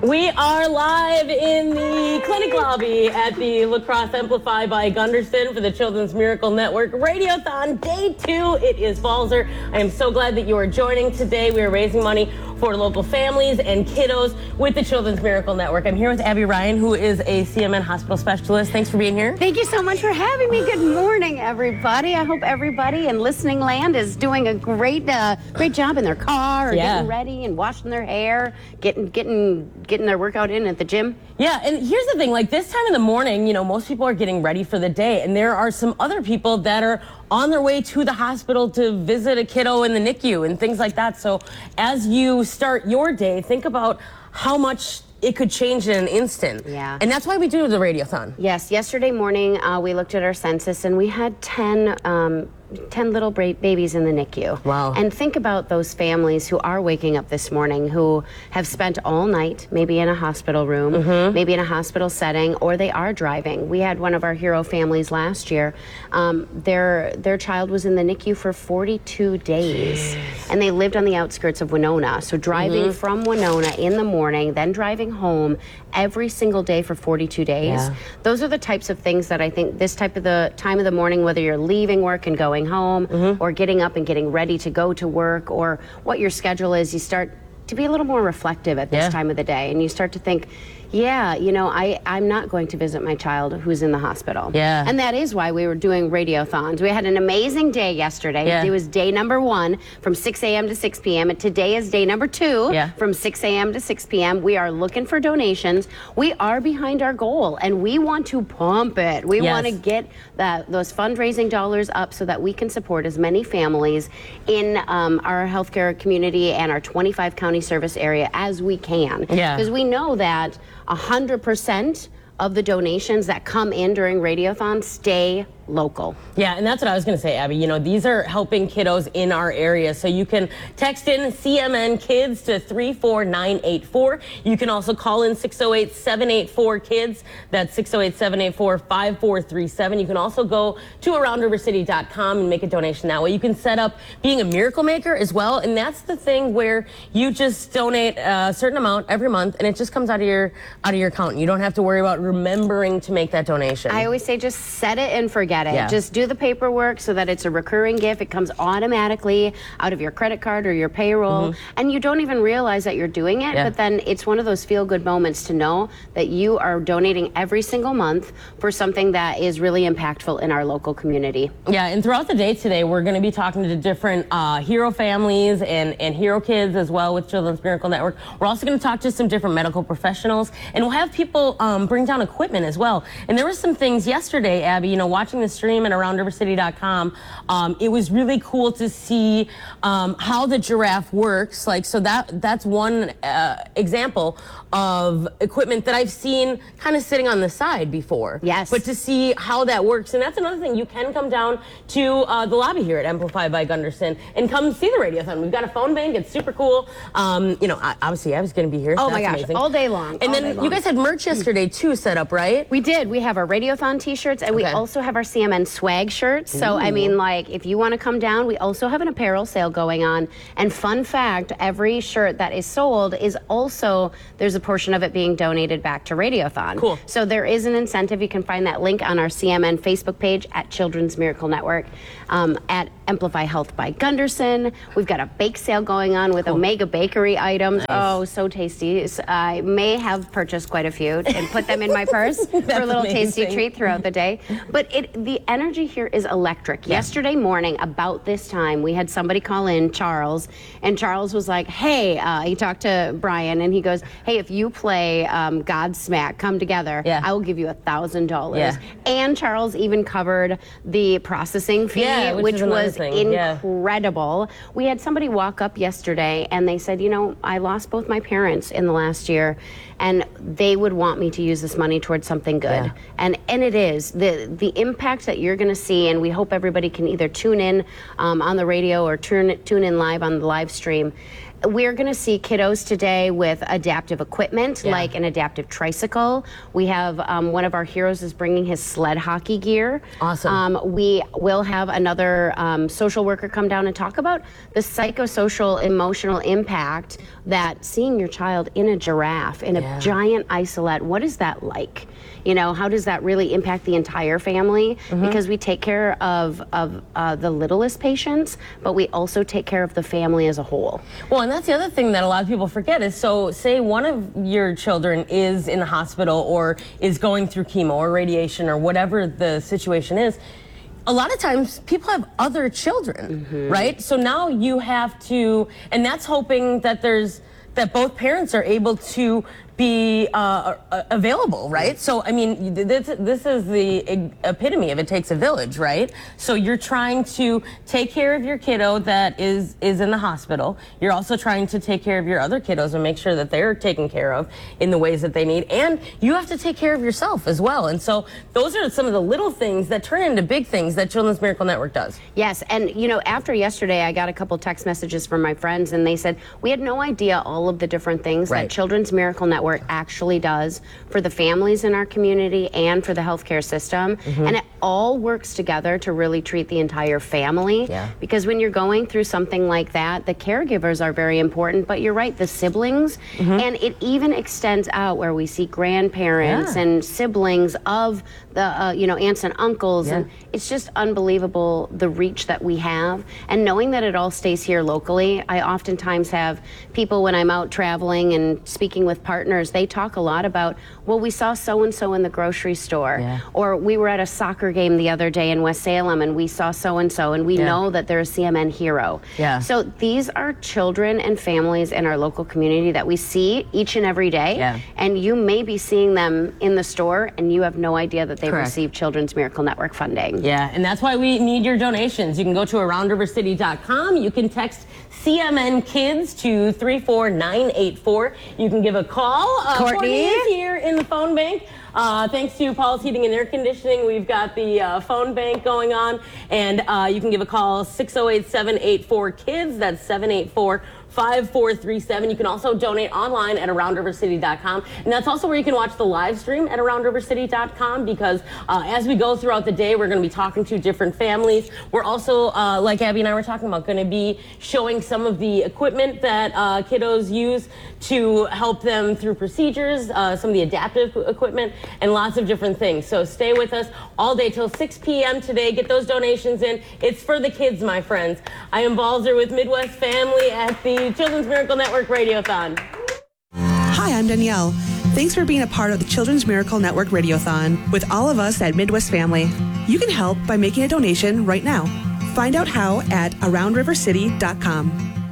We are live in the clinic lobby at the La Crosse Amplify by Gunderson for the Children's Miracle Network Radiothon Day 2. It is Balzer. I am so glad that you are joining today. We are raising money for local families and kiddos with the Children's Miracle Network. I'm here with Abby Ryan, who is a CMN hospital specialist. Thanks for being here. Thank you so much for having me. Good morning, everybody. I hope everybody in listening land is doing a great job in their car, or getting ready and washing their hair, getting their workout in at the gym. Yeah, and here's the thing, like this time in the morning, most people are getting ready for the day, and there are some other people that are on their way to the hospital to visit a kiddo in the NICU and things like that. So as you start your day, think about how much it could change in an instant. Yeah. And that's why we do the Radiothon. Yes, yesterday morning we looked at our census and we had 10 little babies in the NICU. Wow. And think about those families who are waking up this morning, who have spent all night, maybe in a hospital room, maybe in a hospital setting, or they are driving. We had one of our hero families last year. Their child was in the NICU for 42 days. And they lived on the outskirts of Winona. So driving from Winona in the morning, then driving home every single day for 42 days. Yeah. Those are the types of things that I think this type of the time of the morning, whether you're leaving work and going home, or getting up and getting ready to go to work, or what your schedule is, you start to be a little more reflective at this time of the day, and you start to think, I'm not going to visit my child who's in the hospital. Yeah. And that is why we were doing radiothons. We had an amazing day yesterday. Yeah. It was day number 1 from 6 a.m. to 6 p.m. And today is day number 2 from 6 a.m. to 6 p.m. We are looking for donations. We are behind our goal, and we want to pump it. We want to get those fundraising dollars up so that we can support as many families in our healthcare community and our 25 county service area as we can. Yeah. Because we know that 100% of the donations that come in during Radiothon stay local. Yeah, and that's what I was going to say, Abby. These are helping kiddos in our area. So you can text in CMN Kids to 34984. You can also call in 608-784-KIDS. That's 608-784-5437. You can also go to AroundRiverCity.com and make a donation that way. You can set up being a miracle maker as well. And that's the thing where you just donate a certain amount every month, and it just comes out of your account. You don't have to worry about remembering to make that donation. I always say just set it and forget it. Yeah. Just do the paperwork so that it's a recurring gift. It comes automatically out of your credit card or your payroll, and you don't even realize that you're doing it, but then it's one of those feel-good moments to know that you are donating every single month for something that is really impactful in our local community. Yeah, and throughout the day today, we're going to be talking to different hero families and hero kids as well with Children's Miracle Network. We're also going to talk to some different medical professionals, and we'll have people bring down equipment as well. And there were some things yesterday, Abby, watching the stream at AroundRiverCity.com, it was really cool to see how the giraffe works. So that's one example of equipment that I've seen kind of sitting on the side before. Yes. But to see how that works, and that's another thing, you can come down to the lobby here at Amplify by Gunderson and come see the Radiothon. We've got a phone bank. It's super cool. Obviously I was going to be here. So oh my gosh, amazing. all day long. And then you guys had merch yesterday too set up, right? We did. We have our Radiothon t-shirts, and we also have our CMN swag shirts. So, if you want to come down, we also have an apparel sale going on. And fun fact, every shirt that is sold is also, there's a portion of it being donated back to Radiothon. Cool. So there is an incentive. You can find that link on our CMN Facebook page at Children's Miracle Network, at Amplify Health by Gunderson. We've got a bake sale going on with Omega Bakery items. Nice. Oh, so tasty. I may have purchased quite a few and put them in my purse for a little tasty treat throughout the day. But the energy here is electric. Yeah. Yesterday morning, about this time, we had somebody call in, Charles, and Charles was like, hey, he talked to Brian, and he goes, hey, if you play Godsmack, Come Together, I will give you $1,000. Yeah. And Charles even covered the processing fee, which was incredible. We had somebody walk up yesterday, and they said, I lost both my parents in the last year, and they would want me to use this money towards something good. Yeah. And it is. The impact that you're going to see, and we hope everybody can either tune in on the radio or tune in live on the live stream. we're going to see kiddos today with adaptive equipment, like an adaptive tricycle. We have one of our heroes is bringing his sled hockey gear. Awesome. We will have another social worker come down and talk about the psychosocial, emotional impact that seeing your child in a giraffe, in a giant isolette, what is that like? You know, how does that really impact the entire family? Because we take care of the littlest patients, but we also take care of the family as a whole. Well, and that's the other thing that a lot of people forget is, so say one of your children is in the hospital or is going through chemo or radiation or whatever the situation is, a lot of times people have other children, right? So now you have to, and that's hoping that that both parents are able to be available, right? So, I mean, this is the epitome of it takes a village, right? So you're trying to take care of your kiddo that is in the hospital. You're also trying to take care of your other kiddos and make sure that they're taken care of in the ways that they need. And you have to take care of yourself as well. And so those are some of the little things that turn into big things that Children's Miracle Network does. Yes, and you know, after yesterday, I got a couple text messages from my friends, and they said, we had no idea all of the different things that Children's Miracle Network actually does for the families in our community and for the healthcare system. And it all works together to really treat the entire family. Because when you're going through something like that, the caregivers are very important, but you're right, the siblings, and it even extends out where we see grandparents and siblings of the, you know, aunts and uncles, and it's just unbelievable the reach that we have. And knowing that it all stays here locally, I oftentimes have people when I'm out traveling and speaking with partners, they talk a lot about, well, we saw so-and-so in the grocery store, or we were at a soccer game the other day in West Salem and we saw so-and-so, and we know that they're a CMN hero. So these are children and families in our local community that we see each and every day, and you may be seeing them in the store and you have no idea that they've received Children's Miracle Network funding. And that's why we need your donations. You can go to AroundRiverCity.com. You can text CMN Kids to 34984. You can give a call. Courtney is here in the phone bank. Thanks to Paul's Heating and Air Conditioning, we've got the phone bank going on, and you can give a call 608-784-KIDS. That's 784-5437. You can also donate online at AroundRiverCity.com, and that's also where you can watch the live stream at AroundRiverCity.com, because as we go throughout the day, we're going to be talking to different families. We're also, like Abby and I were talking about, going to be showing some of the equipment that kiddos use to help them through procedures, some of the adaptive equipment, and lots of different things. So stay with us all day till 6 p.m. today. Get those donations in. It's for the kids, my friends. I am Balzer with Midwest Family at the Children's Miracle Network Radiothon. Hi, I'm Danielle. Thanks for being a part of the Children's Miracle Network Radiothon with all of us at Midwest Family. You can help by making a donation right now. Find out how at AroundRiverCity.com.